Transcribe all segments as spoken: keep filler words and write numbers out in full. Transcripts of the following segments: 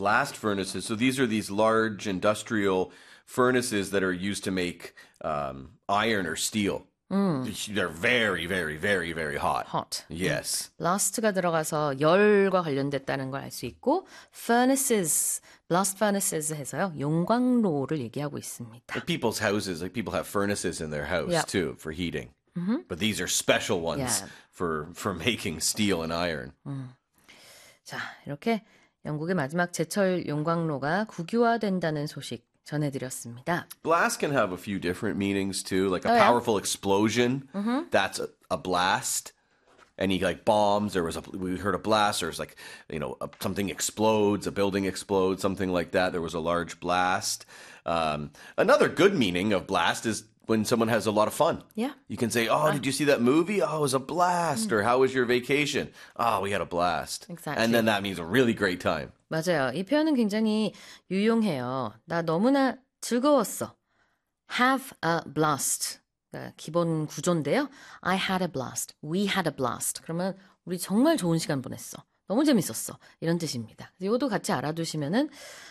blast furnaces. So these are these large industrial furnaces that are used to make um, iron or steel. Mm. They're very, very, very, very hot. Hot. Yes. blast가 들어가서 열과 관련됐다는 걸 알 수 있고 furnaces, blast furnaces 해서요. 용광로를 얘기하고 있습니다. Like people's houses, like people have furnaces in their house yep. too for heating. Mm-hmm. But these are special ones yeah. for, for making steel and iron. 음. 자, 이렇게 영국의 마지막 제철 용광로가 국유화된다는 소식 전해드렸습니다. Blast can have a few different meanings too, like a oh, powerful yeah. explosion. Mm-hmm. That's a, a blast. Any like bombs, there was a we heard a blast. Or it's like you know a, something explodes, a building explodes, something like that. There was a large blast. Um, another good meaning of blast is when someone has a lot of fun. Yeah. You can say, oh, did you see that movie? Oh, it was a blast. Mm. Or how was your vacation? Oh, we had a blast. Exactly. And then that means a really great time. 맞아요. 이 표현은 굉장히 유용해요. 나 너무나 즐거웠어. Have a blast. 그러니까 기본 구조인데요. I had a blast. We had a blast. 그러면 우리 정말 좋은 시간 보냈어. 너무 재밌었어. 이런 뜻입니다. 이것도 같이 알아두시면은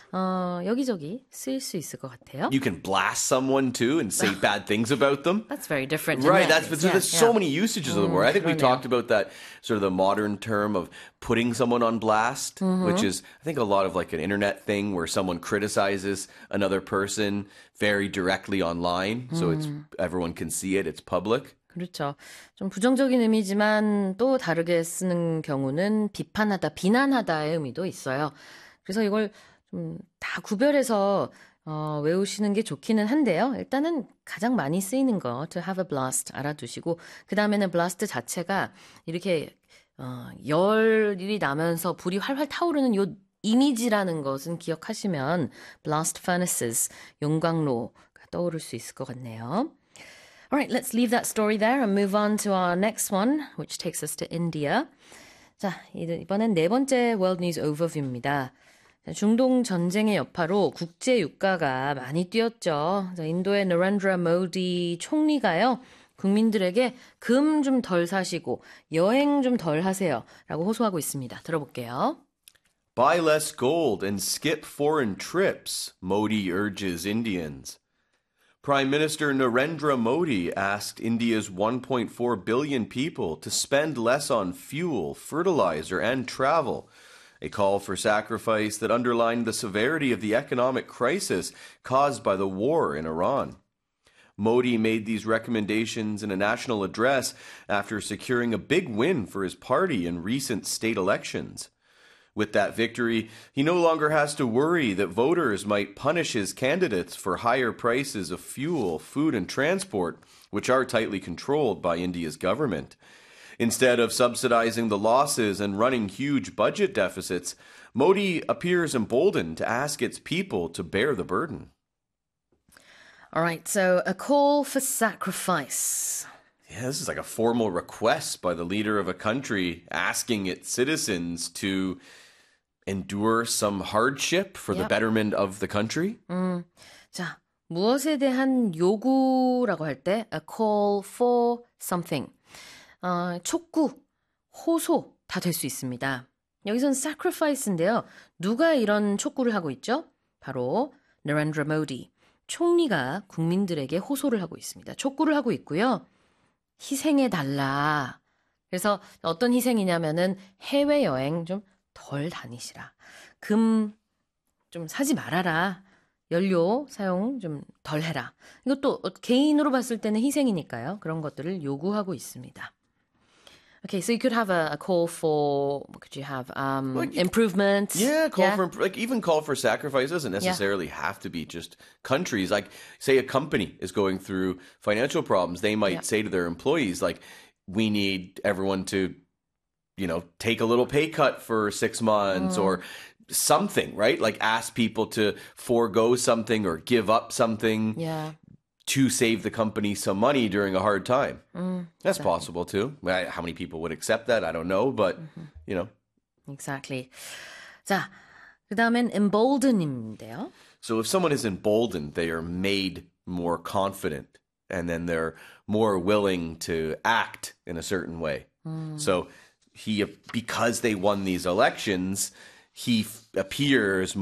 어, 여기저기 쓰일 수 있을 것 같아요. You can blast someone too and say bad things about them. That's very different. Right, that that's yeah, there's yeah. so many usages of the word. I think we 그러네요. talked about that sort of the modern term of putting someone on blast, mm-hmm. which is I think a lot of like an internet thing where someone criticizes another person very directly online, so it's everyone can see it, it's public. 그렇죠. 좀 부정적인 의미지만 또 다르게 쓰는 경우는 비판하다, 비난하다의 의미도 있어요. 그래서 이걸 좀 다 구별해서 어, 외우시는 게 좋기는 한데요. 일단은 가장 많이 쓰이는 거 to have a blast 알아두시고 그 다음에는 blast 자체가 이렇게 어, 열이 나면서 불이 활활 타오르는 요 이미지라는 것은 기억하시면 blast furnaces, 용광로가 떠오를 수 있을 것 같네요. All right, let's leave that story there and move on to our next one, which takes us to India. 자, 이번엔 네 번째 World News Overview입니다. 중동 전쟁의 여파로 국제 유가가 많이 뛰었죠. 자, 인도의 Narendra Modi 총리가요. 국민들에게 금 좀 덜 사시고 여행 좀 덜 하세요. 라고 호소하고 있습니다. 들어볼게요. Buy less gold and skip foreign trips, Modi urges Indians. Prime Minister Narendra Modi asked India's one point four billion people to spend less on fuel, fertilizer, and travel, a call for sacrifice that underlined the severity of the economic crisis caused by the war in Iran. Modi made these recommendations in a national address after securing a big win for his party in recent state elections. With that victory, he no longer has to worry that voters might punish his candidates for higher prices of fuel, food, and transport, which are tightly controlled by India's government. Instead of subsidizing the losses and running huge budget deficits, Modi appears emboldened to ask its people to bear the burden. All right, so a call for sacrifice. Yeah, this is like a formal request by the leader of a country asking its citizens to endure some hardship for the yep. betterment of the country. 음, 자, 무엇에 대한 요구라고 할 때 a call for something. 어, 촉구, 호소 다 될 수 있습니다. 여기선 sacrifice인데요. 누가 이런 촉구를 하고 있죠? 바로 Narendra Modi. 총리가 국민들에게 호소를 하고 있습니다. 촉구를 하고 있고요. 희생해달라. 그래서 어떤 희생이냐면은 해외여행 좀 덜 다니시라. 금 좀 사지 말아라. 연료 사용 좀 덜 해라. 이것도 개인으로 봤을 때는 희생이니까요. 그런 것들을 요구하고 있습니다. Okay, so you could have a, a call for, what could you have? Um, like, improvements. Yeah, call yeah. for, like even call for sacrifice doesn't necessarily yeah. have to be just countries. Like, say a company is going through financial problems. They might yeah. say to their employees, like, we need everyone to, you know, take a little pay cut for six months mm. or something, right? Like ask people to forego something or give up something. Yeah. To save the company some money during a hard time. Mm, That's exactly. possible too. How many people would accept that? I don't know, but mm-hmm. you know. Exactly. 자, 그 다음엔 embolden인데요. So if someone is emboldened, they are made more confident and then they're more willing to act in a certain way. Mm. So he, because they won these elections, he f- appears